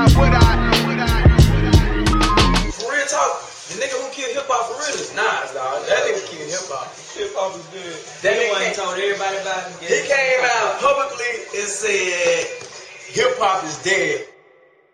For real talk, the nigga who killed hip hop for real is Nas, dog. That nigga killed hip hop. Hip hop is good. That nigga ain't told everybody about it. He came out publicly and said hip hop is dead.